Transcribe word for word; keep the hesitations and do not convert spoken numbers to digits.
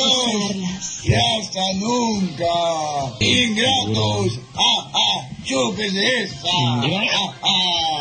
Adiós y hasta nunca. Ingratos. Ah, ah, chúpese esa. Ah, ah.